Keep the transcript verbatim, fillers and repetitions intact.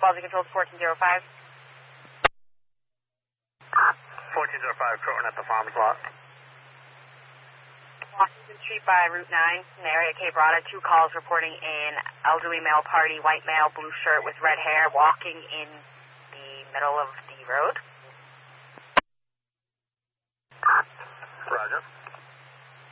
quality control fourteen oh five. fourteen oh five, Croton at the farmer's lot. Washington Street by Route nine, in the area of Cape Rada, two calls reporting an elderly male party, white male, blue shirt with red hair, walking in the middle of the road.